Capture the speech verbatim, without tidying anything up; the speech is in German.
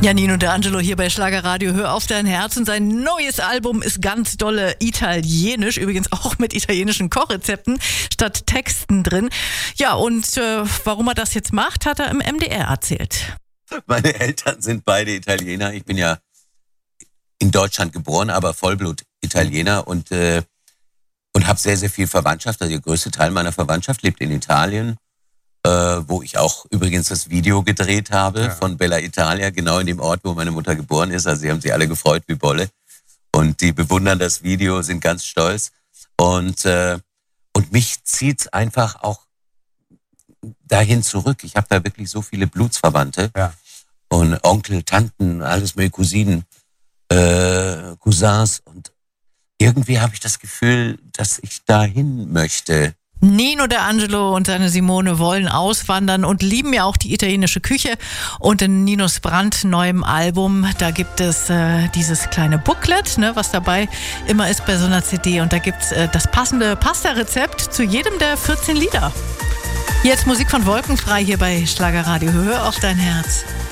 Ja, Nino D'Angelo hier bei Schlagerradio. Hör auf dein Herz. Und sein neues Album ist ganz dolle italienisch. Übrigens auch mit italienischen Kochrezepten statt Texten drin. Ja, und äh, warum er das jetzt macht, hat er im M D R erzählt. Meine Eltern sind beide Italiener. Ich bin ja in Deutschland geboren, aber Vollblut-Italiener und, äh, und habe sehr, sehr viel Verwandtschaft. Also der größte Teil meiner Verwandtschaft lebt in Italien. Äh, wo ich auch übrigens das Video gedreht habe ja. von Bella Italia, genau in dem Ort, wo meine Mutter geboren ist. Also sie haben sich alle gefreut wie Bolle. Und die bewundern das Video, sind ganz stolz. Und, äh, und mich zieht's einfach auch dahin zurück. Ich habe da wirklich so viele Blutsverwandte. Ja. Und Onkel, Tanten, alles mit Cousinen, äh, Cousins. Und irgendwie habe ich das Gefühl, dass ich dahin möchte. Nino D'Angelo und seine Simone wollen auswandern und lieben ja auch die italienische Küche. Und in Ninos brandneuem Album, da gibt es äh, dieses kleine Booklet, ne, was dabei immer ist bei so einer C D. Und da gibt es äh, das passende Pasta-Rezept zu jedem der vierzehn Lieder. Jetzt Musik von Wolkenfrei hier bei Schlagerradio. Hör auf dein Herz.